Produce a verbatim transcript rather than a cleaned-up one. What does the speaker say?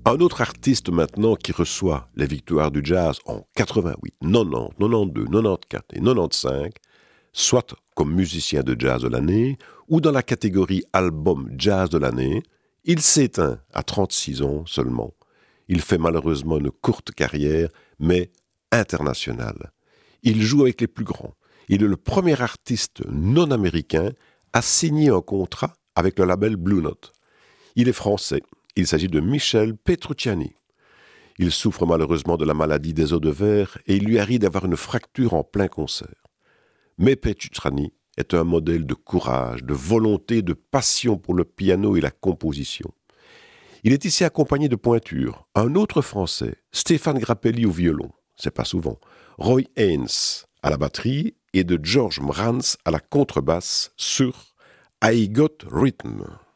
Un autre artiste maintenant qui reçoit les victoires du jazz en quatre-vingt-huit, quatre-vingt-dix, quatre-vingt-douze, quatre-vingt-quatorze et quatre-vingt-quinze, soit comme musicien de jazz de l'année ou dans la catégorie album jazz de l'année, il s'éteint à trente-six ans seulement. Il fait malheureusement une courte carrière, mais internationale. Il joue avec les plus grands. Il est le premier artiste non américain à signer un contrat avec le label Blue Note. Il est français. Il s'agit de Michel Petrucciani. Il souffre malheureusement de la maladie des os de verre et il lui arrive d'avoir une fracture en plein concert. Mais Petrucciani est un modèle de courage, de volonté, de passion pour le piano et la composition. Il est ici accompagné de pointures. Un autre Français, Stéphane Grappelli au violon, c'est pas souvent, Roy Haynes à la batterie et de George Mrantz à la contrebasse sur I Got Rhythm.